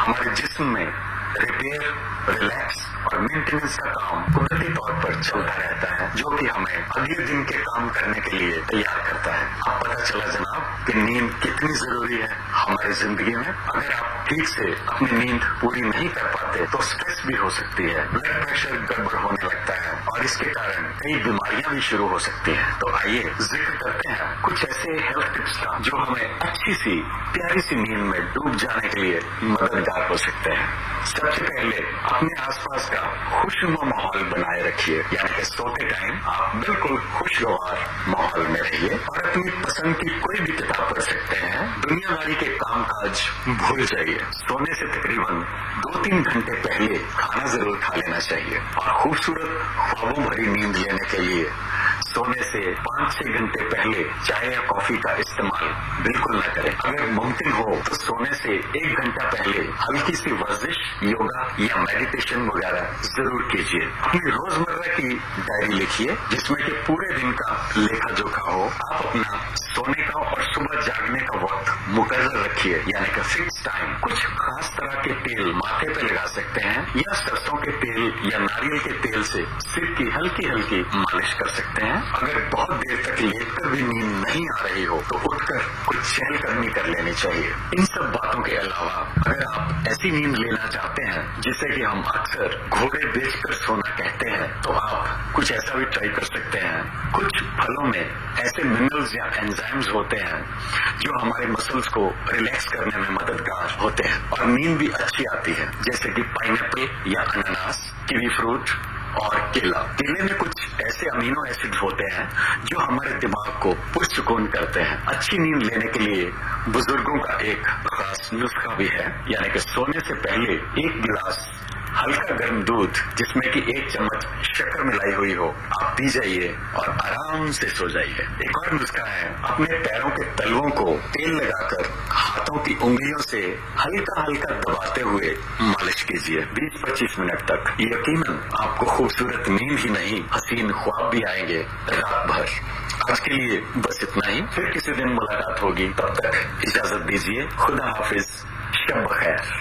हमारे जिस्म में रिपेयर, रिलैक्स और मेंटेनेंस का काम कुदरती तौर पर चलता रहता है, जो कि हमें अगले दिन के काम करने के लिए तैयार करता है। अब पता चला जनाब कि नींद कितनी जरूरी है हमारी जिंदगी में। अगर आप ठीक से अपनी नींद पूरी नहीं कर पाते तो स्ट्रेस भी हो सकती है, ब्लड प्रेशर गड़बड़ होने लगता है और इसके कारण कई बीमारियां भी शुरू हो सकती हैं। तो आइए जिक्र करते हैं कुछ ऐसे हेल्थ टिप्स का जो हमें अच्छी सी प्यारी सी नींद में डूब जाने के लिए मददगार हो सकते हैं। सबसे पहले अपने आसपास का खुशनुमा माहौल बनाए रखिए, यानी कि सोते टाइम आप बिल्कुल खुशगवार माहौल में रहिए और अपनी पसंद की कोई भी किताब पढ़ सकते हैं। दुनियादारी के कामकाज भूल जाइए। सोने से तकरीबन 2-3 घंटे पहले खाना जरूर खा लेना चाहिए और खूबसूरत ख्वाबों भरी नींद लेने के लिए सोने से 5-6 घंटे पहले चाय या कॉफी का इस्तेमाल बिल्कुल न करें। अगर मुमकिन हो तो सोने से 1 घंटा पहले हल्की सी वर्जिश, योगा या मेडिटेशन वगैरह जरूर कीजिए। अपनी रोजमर्रा की डायरी लिखिए जिसमें कि पूरे दिन का लेखा जोखा हो। आप अपना सोने का और सुबह जागने का वक्त मुकर्रर रखिए, यानी कि फिक्स टाइम। कुछ खास तरह के तेल माथे पे लगा सकते हैं या सरसों के तेल या नारियल के तेल से सिर की हल्की हल्की मालिश कर सकते हैं। अगर बहुत देर तक लेटकर भी नींद नहीं आ रही हो तो उठकर कुछ चहलकदमी कर लेनी चाहिए। इन सब बातों के अलावा अगर आप ऐसी नींद लेना चाहते हैं जिसे कि हम अक्सर घोड़े बेचकर सोना कहते हैं, तो आप कुछ ऐसा भी ट्राई कर सकते हैं। कुछ फलों में ऐसे मिनरल्स या एंजाइम्स होते हैं जो हमारे मसल्स को रिलैक्स करने में मददगार होते हैं और नींद भी अच्छी आती है, जैसे कि पाइनएप्पल या अनानास, कीवी फ्रूट और केला। केले में कुछ ऐसे अमीनो एसिड होते हैं जो हमारे दिमाग को पुरसुकून करते हैं। अच्छी नींद लेने के लिए बुजुर्गों का एक खास नुस्खा भी है, यानी कि सोने से पहले 1 गिलास हल्का गर्म दूध जिसमें कि 1 चम्मच शक्कर मिलाई हुई हो आप पी जाइए और आराम से सो जाइए। एक और नुस्खा है, अपने पैरों के तलवों को तेल लगाकर हाथों की उंगलियों से हल्का हल्का दबाते हुए मालिश कीजिए 20-25 मिनट तक। यकीनन आपको खूबसूरत नींद ही नहीं, हसीन ख्वाब भी आएंगे रात भर। आज के लिए बस इतना ही, फिर किसी दिन मुलाकात होगी। तब तक इजाजत दीजिए। खुदा हाफिज, शब बखैर।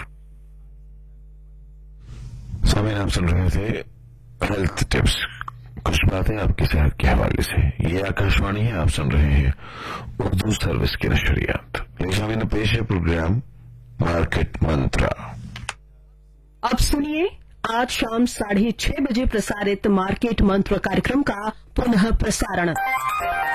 सामने आप सुन रहे थे हेल्थ टिप्स, कुछ बातें आपकी सेहत के हवाले से। ये आकाशवाणी है, आप सुन रहे हैं उर्दू सर्विस की नशरियात। सामने पेश है प्रोग्राम मार्केट मंत्रा। अब सुनिए आज शाम 6:30 बजे प्रसारित मार्केट मंत्र कार्यक्रम का पुनः प्रसारण।